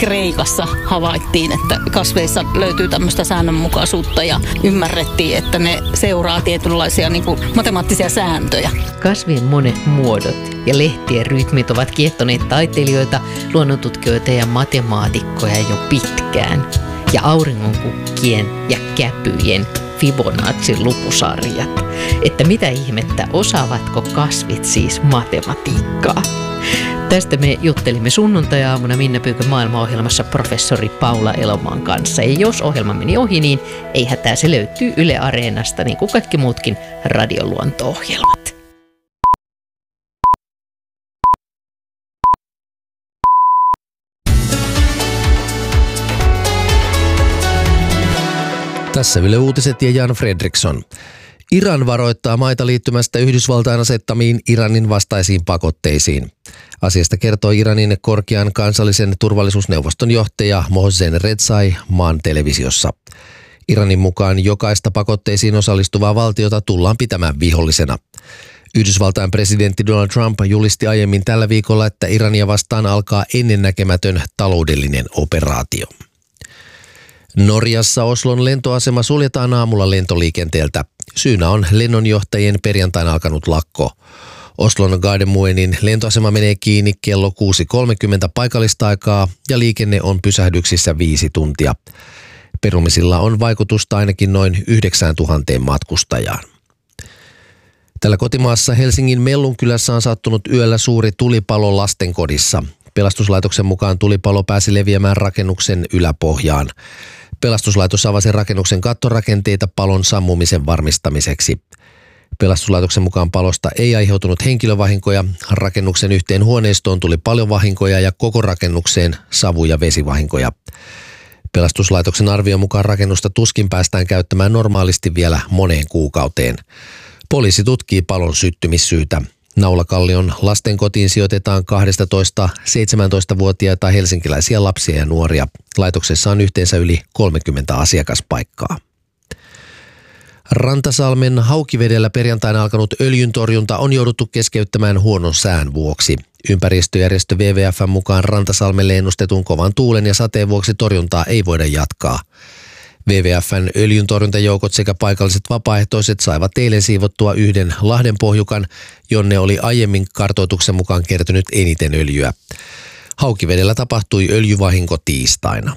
Kreikassa havaittiin, että kasveissa löytyy tämmöistä säännönmukaisuutta ja ymmärrettiin, että ne seuraa tietynlaisia niin kuin matemaattisia sääntöjä. Kasvien monet muodot ja lehtien rytmit ovat kiehtoneet taiteilijoita, luonnontutkijoita ja matemaatikkoja jo pitkään. Ja auringonkukkien ja käpyjen Fibonacin lupusarjat. Että mitä ihmettä, osaavatko kasvit siis matematiikkaa? Tästä me juttelimme sunnuntai-aamuna Minna Pyykön maailmaohjelmassa professori Paula Elomaan kanssa. Ja jos ohjelma meni ohi, niin ei hätää, se löytyy Yle Areenasta, niin kuin kaikki muutkin radioluonto-ohjelmat. Tässä Yle Uutiset ja Jan Fredriksson. Iran varoittaa maita liittymästä Yhdysvaltain asettamiin Iranin vastaisiin pakotteisiin. Asiasta kertoo Iranin korkean kansallisen turvallisuusneuvoston johtaja Mohsen Rezai maan televisiossa. Iranin mukaan jokaista pakotteisiin osallistuvaa valtiota tullaan pitämään vihollisena. Yhdysvaltain presidentti Donald Trump julisti aiemmin tällä viikolla, että Irania vastaan alkaa ennennäkemätön taloudellinen operaatio. Norjassa Oslon lentoasema suljetaan aamulla lentoliikenteeltä. Syynä on lennonjohtajien perjantaina alkanut lakko. Oslon Gardermoenin lentoasema menee kiinni kello 6.30 paikallista aikaa ja liikenne on pysähdyksissä 5 tuntia. Perumisilla on vaikutusta ainakin noin 9,000 matkustajaan. Tällä kotimaassa Helsingin Mellunkylässä on sattunut yöllä suuri tulipalo lastenkodissa. Pelastuslaitoksen mukaan tulipalo pääsi leviämään rakennuksen yläpohjaan. Pelastuslaitos avasi rakennuksen kattorakenteita palon sammumisen varmistamiseksi. Pelastuslaitoksen mukaan palosta ei aiheutunut henkilövahinkoja. Rakennuksen yhteen huoneistoon tuli paljon vahinkoja ja koko rakennukseen savu- ja vesivahinkoja. Pelastuslaitoksen arvion mukaan rakennusta tuskin päästään käyttämään normaalisti vielä moneen kuukauteen. Poliisi tutkii palon syttymissyytä. Naulakallion lastenkotiin sijoitetaan 12-17-vuotiaita helsinkiläisiä lapsia ja nuoria. Laitoksessa on yhteensä yli 30 asiakaspaikkaa. Rantasalmen Haukivedellä perjantaina alkanut öljyntorjunta on jouduttu keskeyttämään huonon sään vuoksi. Ympäristöjärjestö WWF:n mukaan Rantasalmelle ennustetun kovan tuulen ja sateen vuoksi torjuntaa ei voida jatkaa. WWF:n öljyntorjuntajoukot sekä paikalliset vapaaehtoiset saivat eilen siivottua yhden lahdenpohjukan, jonne oli aiemmin kartoituksen mukaan kertynyt eniten öljyä. Haukivedellä tapahtui öljyvahinko tiistaina.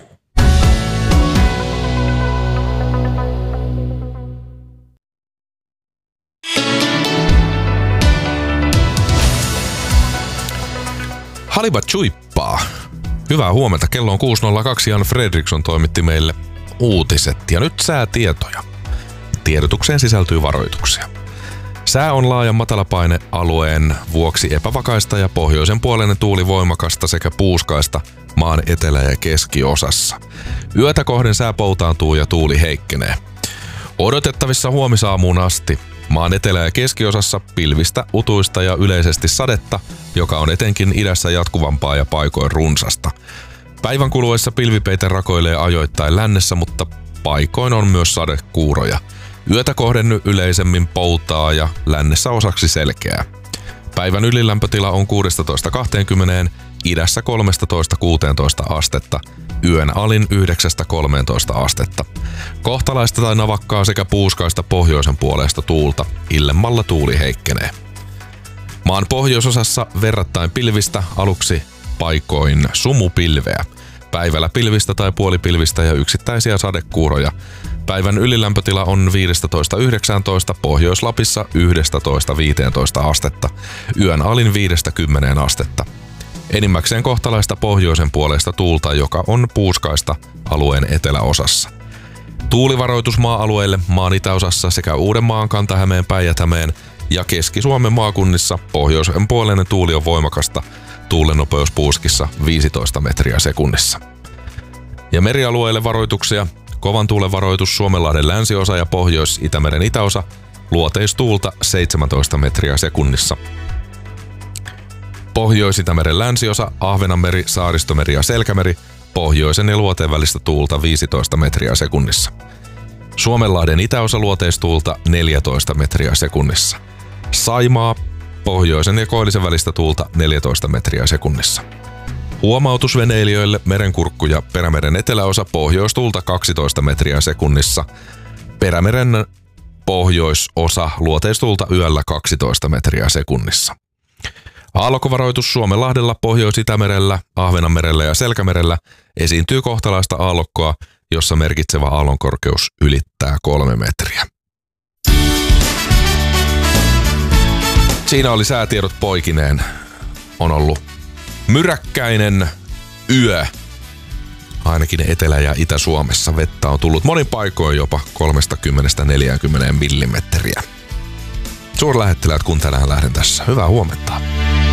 Halibat chuippaa. Hyvää huomenta. Kello on 6.02. Jan Fredriksson toimitti meille uutiset ja nyt säätietoja. Tiedotukseen sisältyy varoituksia. Sää on laajan matalapainealueen vuoksi epävakaista ja pohjoisen puoleinen tuuli voimakasta sekä puuskaista maan etelä- ja keskiosassa. Yötä kohden sää poutaantuu ja tuuli heikkenee. Odotettavissa huomisaamuun asti maan etelä- ja keskiosassa pilvistä, utuista ja yleisesti sadetta, joka on etenkin idässä jatkuvampaa ja paikoin runsasta. Päivän kuluessa pilvipeite rakoilee ajoittain lännessä, mutta paikoin on myös sadekuuroja. Yötä kohden yleisemmin poutaa ja lännessä osaksi selkeää. Päivän ylilämpötila on 16-20, idässä 13-16 astetta, yön alin 9-13 astetta. Kohtalaista tai navakkaa sekä puuskaista pohjoisen puolesta tuulta, illemmalla tuuli heikkenee. Maan pohjoisosassa verrattain pilvistä, aluksi paikoin sumupilveä. Päivällä pilvistä tai puolipilvistä ja yksittäisiä sadekuuroja. Päivän ylilämpötila on 15-19, Pohjois-Lapissa 11-15 astetta, yön alin 5-10 astetta. Enimmäkseen kohtalaista pohjoisen puolesta tuulta, joka on puuskaista alueen eteläosassa. Tuulivaroitus maa-alueille maan itäosassa sekä Uudenmaan, Kanta-Hämeen, Päijät-Hämeen ja Keski-Suomen maakunnissa pohjoisen puoleinen tuuli on voimakasta, tuulen nopeus puuskissa 15 metriä sekunnissa. Ja merialueille varoituksia. Kovan tuulen varoitus Suomenlahden länsiosa ja Pohjois-Itämeren itäosa, luoteistuulta 17 metriä sekunnissa. Pohjois-Itämeren länsiosa, Ahvenanmeri, Saaristomeri ja Selkämeri, pohjoisen ja luoteen välistä tuulta 15 metriä sekunnissa. Suomenlahden itäosa luoteistuulta 14 metriä sekunnissa. Saimaa, pohjoisen ja koillisen välistä tuulta 14 metriä sekunnissa. Huomautus veneilijöille: merenkurkku ja Perämeren eteläosa, pohjoistuulta 12 metriä sekunnissa. Perämeren pohjoisosa, luoteistuulta yöllä 12 metriä sekunnissa. Aallokkovaroitus Suomenlahdella, Pohjois-Itämerellä, Ahvenanmerellä ja Selkämerellä esiintyy kohtalaista aallokkoa, jossa merkitsevä aallonkorkeus ylittää 3 metriä. Siinä oli säätiedot poikineen. On ollut myräkkäinen yö. Ainakin Etelä- ja Itä-Suomessa vettä on tullut monin paikoin jopa 30–40 millimetriä. Suurlähettiläät, kun tänään lähden tässä. Hyvää huomenta.